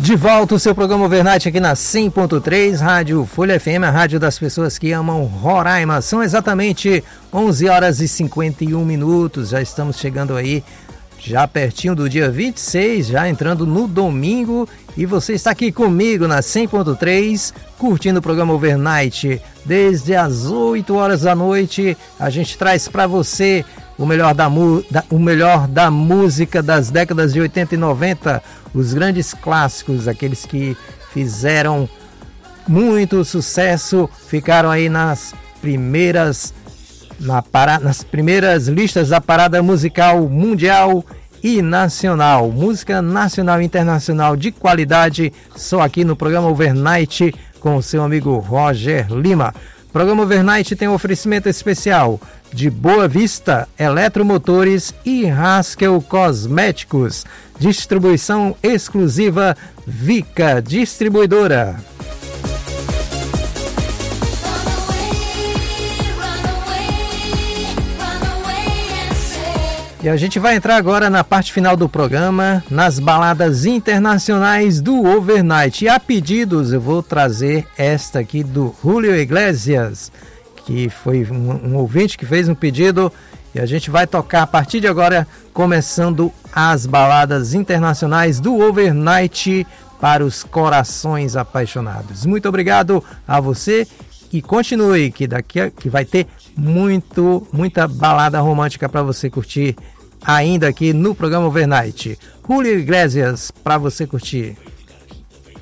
De volta o seu programa Overnight aqui na 100.3, Rádio Folha FM, a rádio das pessoas que amam Roraima. São exatamente 11 horas e 51 minutos, já estamos chegando aí, já pertinho do dia 26, já entrando no domingo. E você está aqui comigo na 100.3, curtindo o programa Overnight. Desde as 8 horas da noite, a gente traz para você o melhor da música das décadas de 80 e 90, os grandes clássicos, aqueles que fizeram muito sucesso, ficaram aí nas primeiras listas da parada musical mundial e nacional. Música nacional e internacional de qualidade, só aqui no programa Overnight com o seu amigo Roger Lima. O programa Overnight tem um oferecimento especial de Boa Vista Eletromotores e Haskell Cosméticos. Distribuição exclusiva Vica Distribuidora. E a gente vai entrar agora na parte final do programa, nas baladas internacionais do Overnight. E a pedidos eu vou trazer esta aqui do Julio Iglesias, que foi um ouvinte que fez um pedido, e a gente vai tocar a partir de agora, começando as baladas internacionais do Overnight para os corações apaixonados. Muito obrigado a você e continue, que que vai ter muita balada romântica para você curtir ainda aqui no programa Overnight. Julio Iglesias para você curtir.